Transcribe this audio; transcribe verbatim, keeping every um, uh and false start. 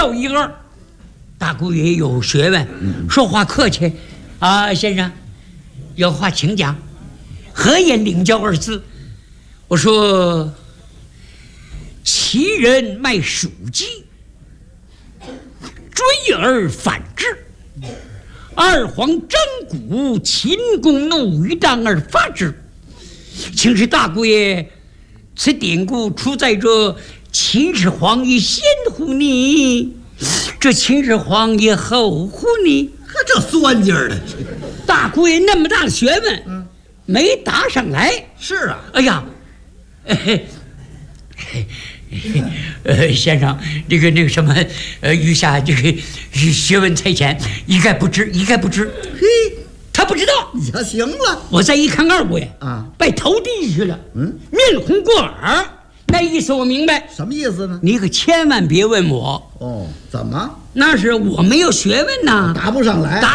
叫一二。大姑爷有学问，说话客气啊，先生，有话请讲。何言领教二字？我说，齐人卖黍鸡，追而反之。二皇争鼓，秦公怒于张而发之。请示大姑爷，此典故出在这秦始皇也先乎你，这秦始皇也后乎你。 呵，这酸劲儿的， 大姑爷那么大的学问，嗯，没答上来。 是啊， 哎呀，哎呃，先生，这个那个什么，呃，余下这个学问太浅，一概不知，一概不知。 嘿， 他不知道。 呀，行了， 我再一看二姑爷啊， 拜头地去了， 嗯， 面红过耳，那意思我明白。 什么意思呢？ 你可千万别问我。 哦，怎么？ 那是我没有学问呐， 答不上来。 答